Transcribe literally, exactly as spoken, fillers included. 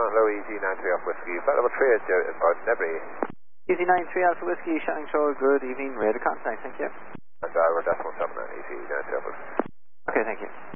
low E Z nine three Alpha Whiskey, flight level three at about debris. E Z nine three Alpha Whiskey, shutting control, good evening, radar contact, thank you. And uh, we're decimal seven, E Z nine three Alpha Whiskey. Okay, thank you.